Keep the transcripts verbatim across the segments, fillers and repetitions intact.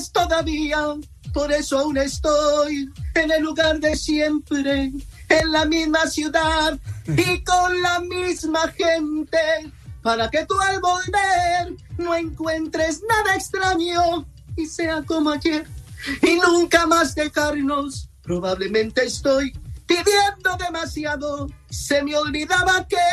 entiendes todavía, por eso aún estoy en el lugar de siempre, en la misma ciudad y con la misma gente, para que tú al volver no encuentres nada extraño y sea como ayer y nunca más dejarnos. Probablemente estoy pidiendo demasiado, se me olvidaba que,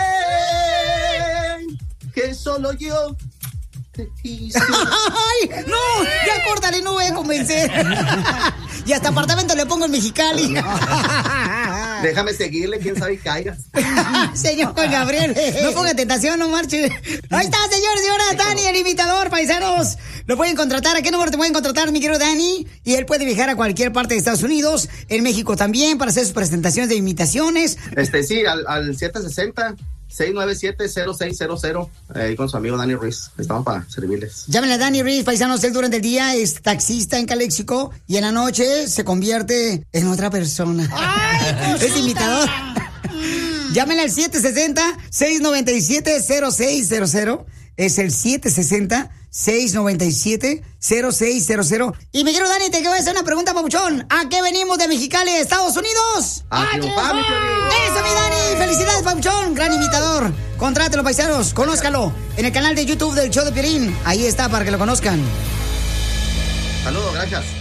que solo yo te quise. ¡Ay, no! Ya córtale, no voy a convencer. Y hasta apartamento le pongo en Mexicali. Déjame seguirle, quién sabe y caigas. Señor Juan Gabriel, no ponga tentación, no marche. Ahí está, señores, señora, Dani, el imitador, paisanos. Lo pueden contratar. ¿A qué número te pueden contratar, mi querido Dani? Y él puede viajar a cualquier parte de Estados Unidos, en México también, para hacer sus presentaciones de imitaciones. Este, sí, al, al siete sesenta, seis nueve siete, cero seis cero cero, ahí con su amigo Dani Ruiz. Estamos para servirles. Llámenle a Dani Ruiz, paisanos. Él durante el día es taxista en Calexico y en la noche se convierte en otra persona. ¡Ay, es imitador. Llámenle al siete sesenta, seis noventa y siete, cero seis cero cero. Es el siete sesenta, seis noventa y siete, cero seis cero cero. Y mi querido Dani, te quiero hacer una pregunta, papuchón. ¿A qué venimos de Mexicali, Estados Unidos? ¡A triunfar, mi querido! ¡Eso, mi Dani! ¡Felicidades, papuchón! Gran imitador. Contrátelo, paisanos. Conózcalo en el canal de YouTube del Show de Piolín. Ahí está, para que lo conozcan. Saludos, gracias.